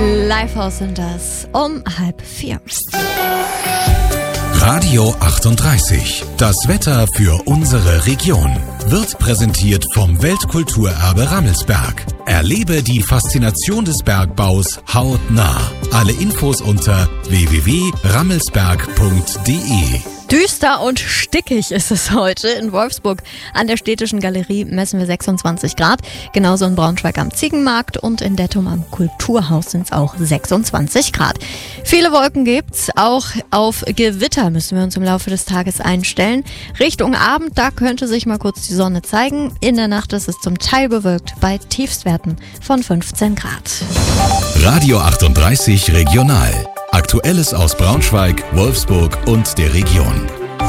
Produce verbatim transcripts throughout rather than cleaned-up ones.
Lifehouse sind das um halb vier. Radio achtunddreißig. Das Wetter für unsere Region wird präsentiert vom Weltkulturerbe Rammelsberg. Erlebe die Faszination des Bergbaus hautnah. Alle Infos unter w w w punkt rammelsberg punkt d e. Düster und stickig ist es heute. In Wolfsburg an der Städtischen Galerie messen wir sechsundzwanzig Grad. Genauso in Braunschweig am Ziegenmarkt und in Dettum am Kulturhaus sind es auch sechsundzwanzig Grad. Viele Wolken gibt's. Auch auf Gewitter müssen wir uns im Laufe des Tages einstellen. Richtung Abend, da könnte sich mal kurz die Sonne zeigen. In der Nacht ist es zum Teil bewölkt bei Tiefstwerten von fünfzehn Grad. Radio achtunddreißig Regional. Aktuelles aus Braunschweig, Wolfsburg und der Region.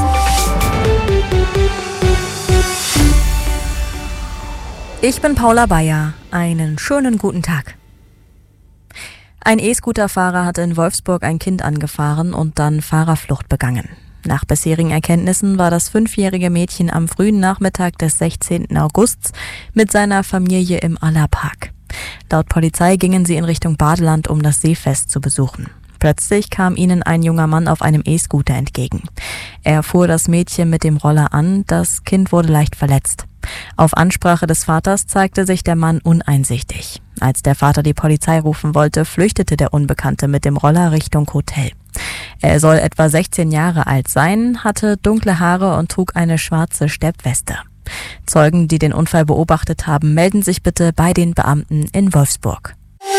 Ich bin Paula Bayer. Einen schönen guten Tag. Ein E-Scooter-Fahrer hat in Wolfsburg ein Kind angefahren und dann Fahrerflucht begangen. Nach bisherigen Erkenntnissen war das fünfjährige Mädchen am frühen Nachmittag des sechzehnten August mit seiner Familie im Allerpark. Laut Polizei gingen sie in Richtung Badeland, um das Seefest zu besuchen. Plötzlich kam ihnen ein junger Mann auf einem E-Scooter entgegen. Er fuhr das Mädchen mit dem Roller an, das Kind wurde leicht verletzt. Auf Ansprache des Vaters zeigte sich der Mann uneinsichtig. Als der Vater die Polizei rufen wollte, flüchtete der Unbekannte mit dem Roller Richtung Hotel. Er soll etwa sechzehn Jahre alt sein, hatte dunkle Haare und trug eine schwarze Steppweste. Zeugen, die den Unfall beobachtet haben, melden sich bitte bei den Beamten in Wolfsburg.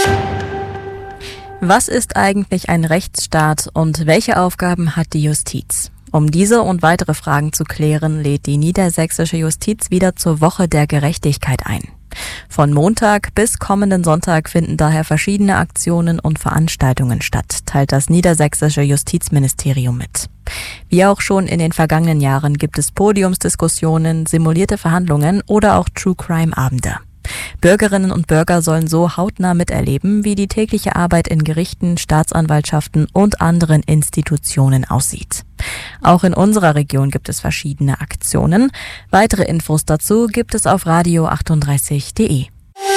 Was ist eigentlich ein Rechtsstaat und welche Aufgaben hat die Justiz? Um diese und weitere Fragen zu klären, lädt die niedersächsische Justiz wieder zur Woche der Gerechtigkeit ein. Von Montag bis kommenden Sonntag finden daher verschiedene Aktionen und Veranstaltungen statt, teilt das niedersächsische Justizministerium mit. Wie auch schon in den vergangenen Jahren gibt es Podiumsdiskussionen, simulierte Verhandlungen oder auch True-Crime-Abende. Bürgerinnen und Bürger sollen so hautnah miterleben, wie die tägliche Arbeit in Gerichten, Staatsanwaltschaften und anderen Institutionen aussieht. Auch in unserer Region gibt es verschiedene Aktionen. Weitere Infos dazu gibt es auf radio achtunddreißig punkt d e.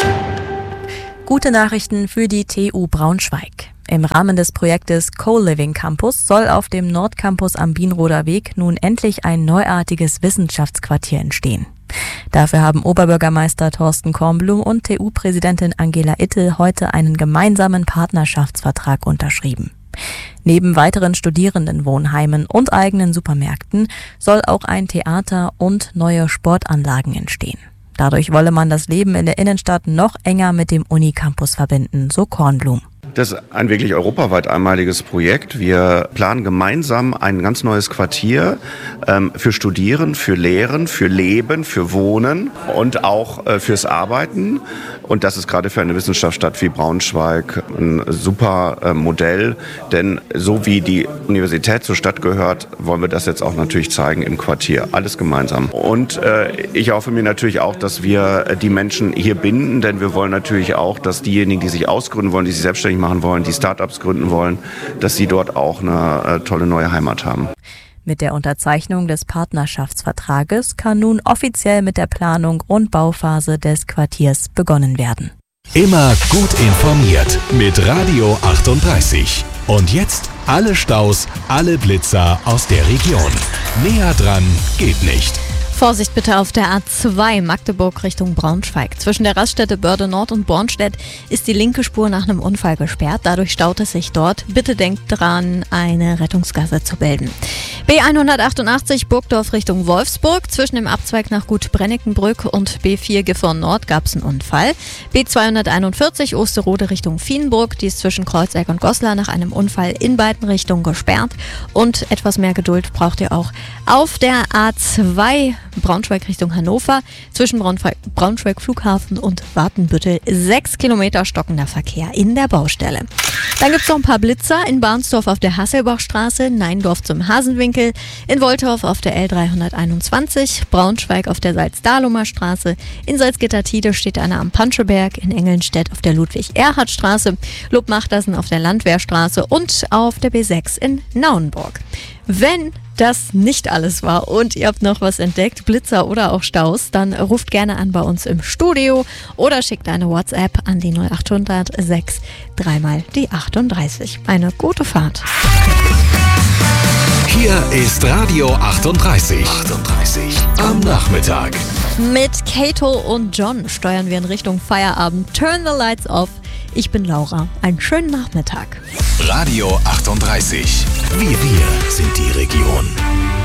Gute Nachrichten für die T U Braunschweig. Im Rahmen des Projektes Co-Living Campus soll auf dem Nordcampus am Bienroder Weg nun endlich ein neuartiges Wissenschaftsquartier entstehen. Dafür haben Oberbürgermeister Thorsten Kornblum und T U-Präsidentin Angela Ittel heute einen gemeinsamen Partnerschaftsvertrag unterschrieben. Neben weiteren Studierendenwohnheimen und eigenen Supermärkten soll auch ein Theater und neue Sportanlagen entstehen. Dadurch wolle man das Leben in der Innenstadt noch enger mit dem Unicampus verbinden, so Kornblum. Das ist ein wirklich europaweit einmaliges Projekt. Wir planen gemeinsam ein ganz neues Quartier ähm, für Studieren, für Lehren, für Leben, für Wohnen und auch äh, fürs Arbeiten. Und das ist gerade für eine Wissenschaftsstadt wie Braunschweig ein super äh, Modell. Denn so wie die Universität zur Stadt gehört, wollen wir das jetzt auch natürlich zeigen im Quartier. Alles gemeinsam. Und äh, ich hoffe mir natürlich auch, dass wir die Menschen hier binden. Denn wir wollen natürlich auch, dass diejenigen, die sich ausgründen wollen, die sich selbstständig machen wollen, die Start-ups gründen wollen, dass sie dort auch eine äh, tolle neue Heimat haben. Mit der Unterzeichnung des Partnerschaftsvertrages kann nun offiziell mit der Planung und Bauphase des Quartiers begonnen werden. Immer gut informiert mit Radio achtunddreißig. Und jetzt alle Staus, alle Blitzer aus der Region. Näher dran geht nicht. Vorsicht bitte auf der A zwei Magdeburg Richtung Braunschweig. Zwischen der Raststätte Börde Nord und Bornstedt ist die linke Spur nach einem Unfall gesperrt. Dadurch staut es sich dort. Bitte denkt dran, eine Rettungsgasse zu bilden. B hundertachtundachtzig Burgdorf Richtung Wolfsburg. Zwischen dem Abzweig nach Gut Brennikenbrück und B vier Gifhorn Nord gab es einen Unfall. B zweihunderteinundvierzig Osterode Richtung Vienburg. Die ist zwischen Kreuzeck und Goslar nach einem Unfall in beiden Richtungen gesperrt. Und etwas mehr Geduld braucht ihr auch auf der A zwei Braunschweig Richtung Hannover. Zwischen Braunschweig, Braunschweig Flughafen und Wartenbüttel sechs Kilometer stockender Verkehr in der Baustelle. Dann gibt es noch ein paar Blitzer in Barnsdorf auf der Hasselbachstraße, Neindorf zum Hasenwinkel, in Wolthof auf der L dreihunderteinundzwanzig, Braunschweig auf der Salzdahlumer Straße, in Salzgitter-Tide steht einer am Panscheberg, in Engelnstedt auf der Ludwig-Erhard-Straße, Lobmachtersen auf der Landwehrstraße und auf der B sechs in Nauenburg. Wenn das nicht alles war und ihr habt noch was entdeckt, Blitzer oder auch Staus, dann ruft gerne an bei uns im Studio oder schickt eine WhatsApp an die null acht hundert sechs dreimal die achtunddreißig. Eine gute Fahrt. Hier ist Radio achtunddreißig. achtunddreißig am Nachmittag. Mit Kato und John steuern wir in Richtung Feierabend. Turn the lights off. Ich bin Laura. Einen schönen Nachmittag. Radio achtunddreißig. Wir, wir sind die Region.